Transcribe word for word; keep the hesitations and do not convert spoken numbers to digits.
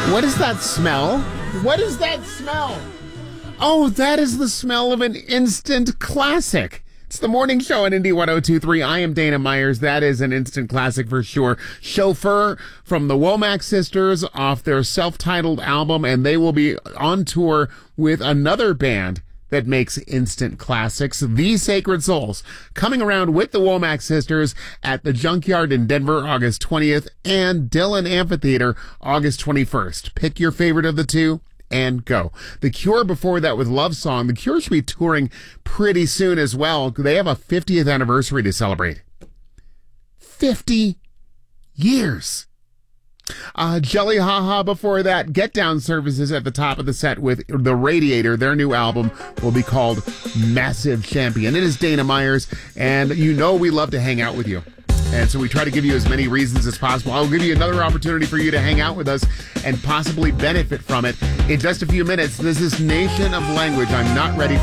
What is that smell? What is that smell? Oh, that is the smell of an instant classic. It's the morning show on Indy one oh two point three. I am Dana Myers. That is an instant classic for sure. Chauffeur from the Womack Sisters off their self-titled album, and they will be on tour with another band that makes instant classics, The Sacred Souls, coming around with the Womack Sisters at the Junkyard in Denver, August twentieth, and Dillon Amphitheater, August twenty-first. Pick your favorite of the two and go. The Cure before that with Love Song. The Cure should be touring pretty soon as well. They have a fiftieth anniversary to celebrate. fifty years. Uh, Jelly Haha before that. Get Down services at the top of the set with The Radiator. Their new album will be called Massive Champion. It is Dana Myers, and you know we love to hang out with you. And so we try to give you as many reasons as possible. I'll give you another opportunity for you to hang out with us and possibly benefit from it in just a few minutes. This is Nation of Language. I'm not ready for